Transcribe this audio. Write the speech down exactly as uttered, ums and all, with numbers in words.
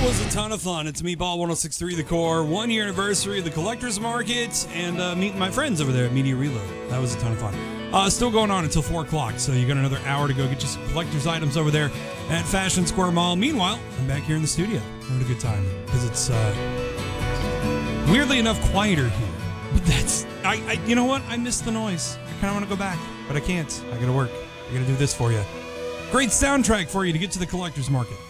was a ton of fun. It's Meatball one oh six point three The Core, one year anniversary of the Collectors Market, and uh, meeting my friends over there at Media Reload. That was a ton of fun. Uh, still going on until four o'clock, so you got another hour to go get you some collector's items over there at Fashion Square Mall. Meanwhile, I'm back here in the studio having a good time because it's uh, weirdly enough quieter here. But that's, I, I, you know what? I miss the noise. I kind of want to go back, but I can't. I got to work. I got to do this for you. Great soundtrack for you to get to the Collector's Market.